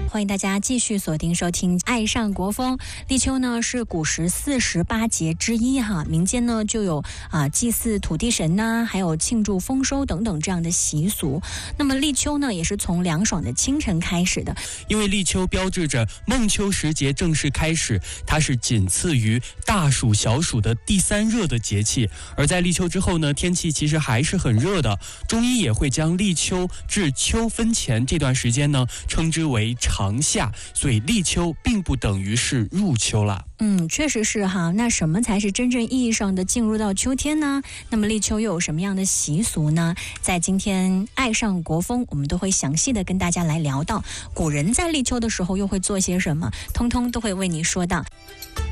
欢迎大家继续锁定收听《爱上国风》。立秋呢是古时48节之一哈，民间呢就有祭祀土地神呐，还有庆祝丰收等等这样的习俗。那么立秋呢也是从凉爽的清晨开始的， 因为立秋标志着孟秋时节正式开始，它是仅次于大暑小暑的第3热的节气。而在立秋之后呢，天气其实还是很热的，中医也会将立秋至秋分前这段时间呢称之为长夏，所以立秋并不等于是入秋了。 确实是哈。那什么才是真正意义上的进入到秋天呢？那么立秋又有什么样的习俗呢？在今天爱上国风，我们都会详细的跟大家来聊到古人在立秋的时候又会做些什么，通通都会为你说到。